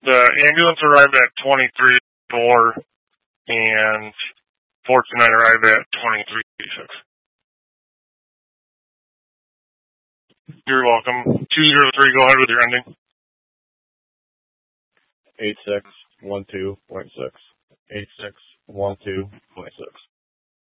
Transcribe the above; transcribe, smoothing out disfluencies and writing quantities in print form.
The ambulance arrived at 23:04, and 429 arrived at 23:86. You're welcome. 203, go ahead with your ending. 8612.6. 8612.6.